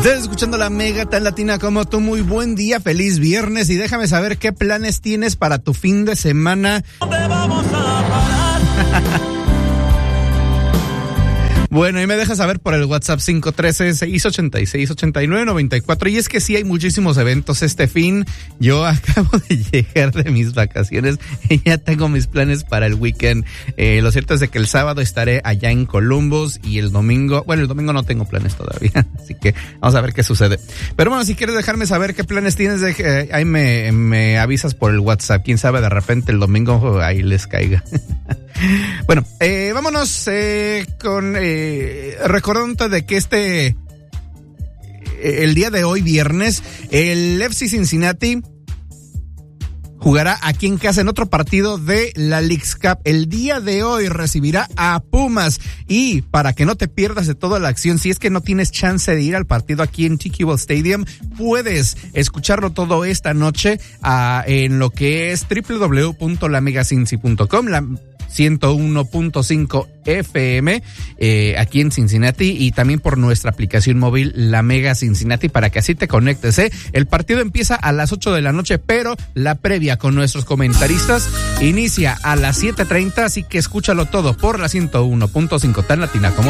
Estás escuchando la Mega tan latina como tú. Muy buen día, feliz viernes y déjame saber qué planes tienes para tu fin de semana. ¿Dónde vamos a parar? Bueno, y me dejas saber por el WhatsApp 513-686-8994. Y es que sí hay muchísimos eventos este fin. Yo acabo de llegar de mis vacaciones y ya tengo mis planes para el weekend. Lo cierto es de que el sábado estaré allá en Columbus y el domingo no tengo planes todavía. Así que vamos a ver qué sucede. Pero bueno, si quieres dejarme saber qué planes tienes, ahí me avisas por el WhatsApp. Quién sabe, de repente el domingo ahí les caiga. Bueno, vámonos con recordando de que el día de hoy, viernes, el FC Cincinnati jugará aquí en casa en otro partido de la Leagues Cup. El día de hoy recibirá a Pumas. Y para que no te pierdas de toda la acción, si es que no tienes chance de ir al partido aquí en T-Mobile Stadium, puedes escucharlo todo esta noche en lo que es www.lamegacincy.com, la 101.5 FM aquí en Cincinnati, y también por nuestra aplicación móvil La Mega Cincinnati, para que así te conectes. El partido empieza a las 8 de la noche, pero la previa con nuestros comentaristas inicia a las 7:30, así que escúchalo todo por la 101.5 tan latina como